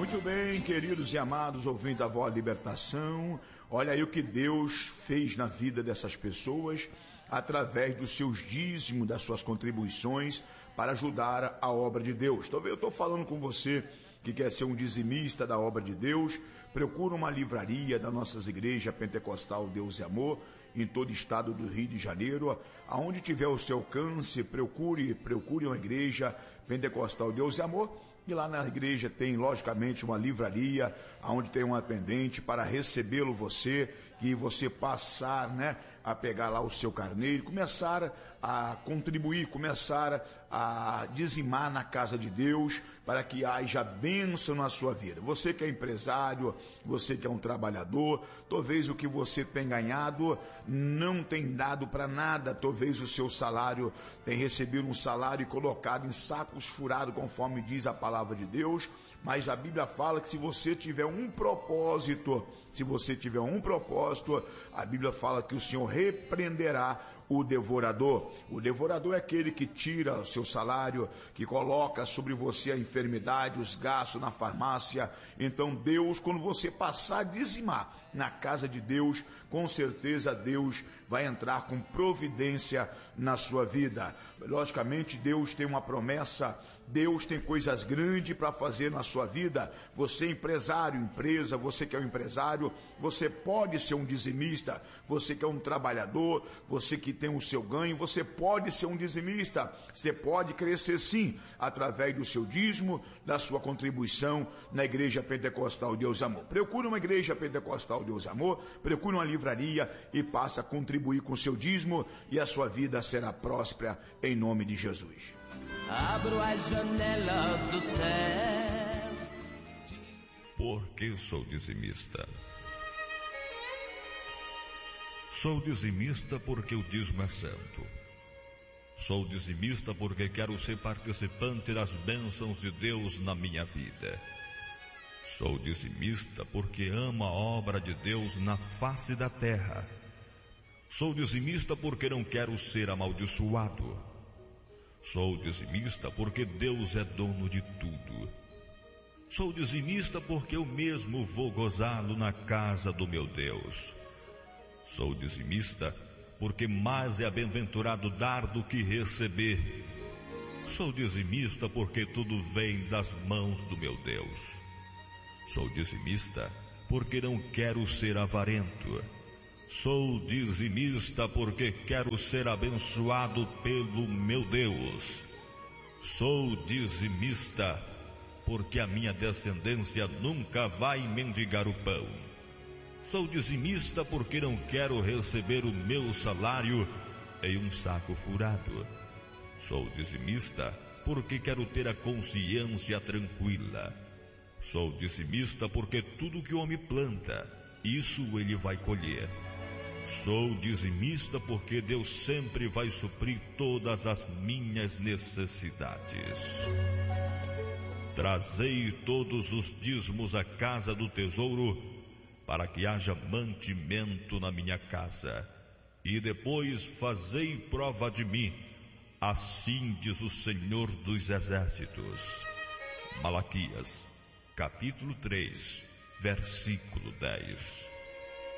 Muito bem, queridos e amados ouvintes da Voz da Libertação, olha aí o que Deus fez na vida dessas pessoas através dos seus dízimos, das suas contribuições para ajudar a obra de Deus. Talvez eu estou falando com você que quer ser um dizimista da obra de Deus, procura uma livraria da nossas igrejas Pentecostal Deus e Amor, em todo o estado do Rio de Janeiro, aonde tiver o seu alcance, procure uma igreja Pentecostal Deus e Amor, e lá na igreja tem logicamente uma livraria, onde tem um atendente para recebê-lo você, que você passar, a pegar lá o seu carneiro, começar a contribuir, começar a dizimar na casa de Deus, para que haja bênção na sua vida. Você que é empresário, você que é um trabalhador, talvez o que você tem ganhado não tem dado para nada, talvez o seu salário tem recebido um salário e colocado em sacos furados, conforme diz a palavra de Deus, mas a Bíblia fala que se você tiver um propósito, a Bíblia fala que o Senhor repreenderá o devorador. O devorador é aquele que tira o seu salário, que coloca sobre você a enfermidade, os gastos na farmácia. Então Deus, quando você passar a dizimar na casa de Deus, com certeza Deus vai entrar com providência na sua vida. Logicamente Deus tem uma promessa, Deus tem coisas grandes para fazer na sua vida. Você empresário, empresa, você que é um empresário, você pode ser um dizimista, você que é um trabalhador, você que tem o seu ganho, você pode ser um dizimista, você pode crescer sim, através do seu dízimo, da sua contribuição na Igreja Pentecostal Deus Amor. Procure uma Igreja Pentecostal Deus Amor, procure uma livraria e passe a contribuir com o seu dízimo e a sua vida será próspera em nome de Jesus. Abro as janelas do céu. Por que sou dizimista? Sou dizimista porque o dízimo é santo. Sou dizimista porque quero ser participante das bênçãos de Deus na minha vida. Sou dizimista porque amo a obra de Deus na face da terra. Sou dizimista porque não quero ser amaldiçoado. Sou dizimista porque Deus é dono de tudo. Sou dizimista porque eu mesmo vou gozá-lo na casa do meu Deus. Sou dizimista porque mais é bem-aventurado dar do que receber. Sou dizimista porque tudo vem das mãos do meu Deus. Sou dizimista porque não quero ser avarento. Sou dizimista porque quero ser abençoado pelo meu Deus. Sou dizimista porque a minha descendência nunca vai mendigar o pão. Sou dizimista porque não quero receber o meu salário em um saco furado. Sou dizimista porque quero ter a consciência tranquila. Sou dizimista porque tudo que o homem planta, isso ele vai colher. Sou dizimista porque Deus sempre vai suprir todas as minhas necessidades. Trazei todos os dízimos à casa do tesouro, para que haja mantimento na minha casa, e depois fazei prova de mim, assim diz o Senhor dos Exércitos. Malaquias, capítulo 3, versículo 10.